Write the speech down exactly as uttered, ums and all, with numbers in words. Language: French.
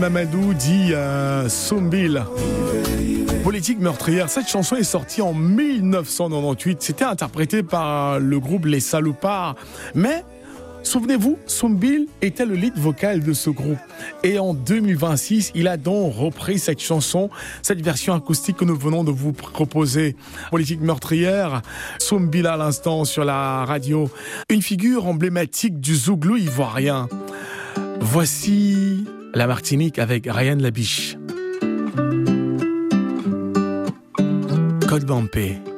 Mamadou dit euh, Sombil. Politique meurtrière. Cette chanson est sortie en mille neuf cent quatre-vingt-dix-huit. C'était interprété par le groupe Les Salopards. Mais, souvenez-vous, Sombil était le lead vocal de ce groupe. Et en deux mille vingt-six, il a donc repris cette chanson, cette version acoustique que nous venons de vous proposer. Politique meurtrière, Sombil à l'instant sur la radio. Une figure emblématique du zouglou ivoirien. Voici la Martinique avec Ryan Labiche. Code Bampé.